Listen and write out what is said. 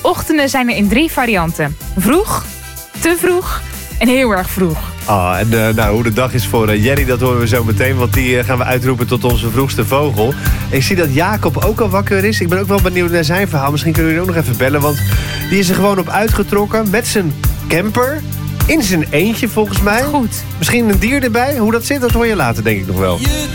Ochtenden zijn er in 3 varianten. Vroeg, te vroeg en heel erg vroeg. Hoe de dag is voor Jerry, dat horen we zo meteen. Want die gaan we uitroepen tot onze vroegste vogel. Ik zie dat Jacob ook al wakker is. Ik ben ook wel benieuwd naar zijn verhaal. Misschien kunnen we ook nog even bellen. Want die is er gewoon op uitgetrokken met zijn camper. In zijn eentje volgens mij. Goed. Misschien een dier erbij. Hoe dat zit, dat hoor je later denk ik nog wel.